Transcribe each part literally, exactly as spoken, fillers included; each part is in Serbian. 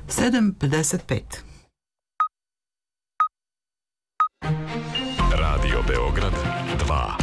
sedam pedeset pet. Radio Beograd dva.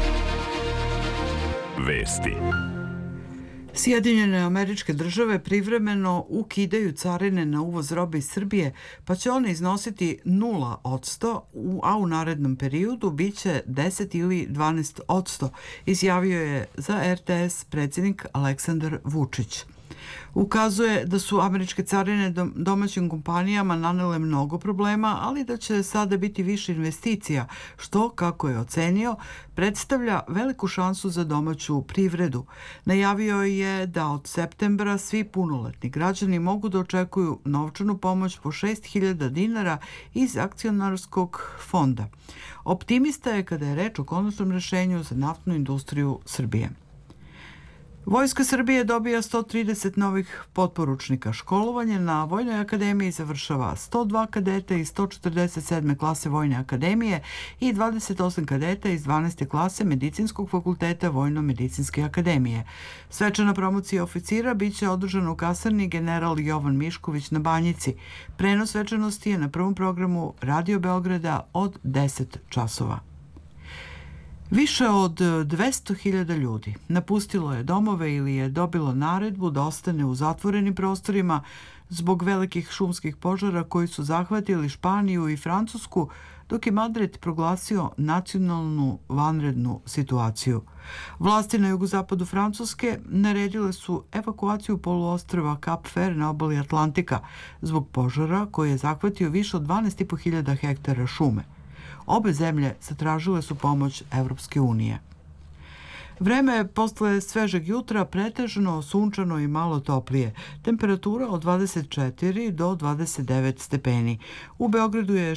Vesti. Sjedinjene Američke Države privremeno ukidaju carine na uvoz robe iz Srbije, pa će one iznositi nula odsto, a u narednom periodu biće deset ili dvanaest odsto, izjavio je za er te es predsjednik Aleksandar Vučić. Ukazuje da su američke carine domaćim kompanijama nanele mnogo problema, ali da će sada biti više investicija, što, kako je ocenio, predstavlja veliku šansu za domaću privredu. Najavio je da od septembra svi punoletni građani mogu da očekuju novčanu pomoć po šest hiljada dinara iz akcionarskog fonda. Optimista je kada je reč o konačnom rešenju za naftnu industriju Srbije. Vojska Srbije dobija sto trideset novih potporučnika. Školovanje na Vojnoj akademiji završava sto dva kadeta iz sto četrdeset sedme klase Vojne akademije i dvadeset osam kadeta iz dvanaeste klase Medicinskog fakulteta Vojno-medicinske akademije. Svečana promocija oficira biće održana u kasarni General Jovan Mišković na Banjici. Prenos svečanosti je na prvom programu Radio Beograda od deset časova. Više od dvesta hiljada ljudi napustilo je domove ili je dobilo naredbu da ostane u zatvorenim prostorima zbog velikih šumskih požara koji su zahvatili Španiju i Francusku, dok je Madrid proglasio nacionalnu vanrednu situaciju. Vlasti na jugozapadu Francuske naredile su evakuaciju poluostrva Cap Fer na obali Atlantika zbog požara koji je zahvatio više od dvanaest i po hiljada hektara šume. Obe zemlje zatražile su pomoć Evropske unije. Vreme je posle svežeg jutra pretežno sunčano i malo toplije. Temperatura od dvadeset četiri do dvadeset devet stepeni. U Beogradu je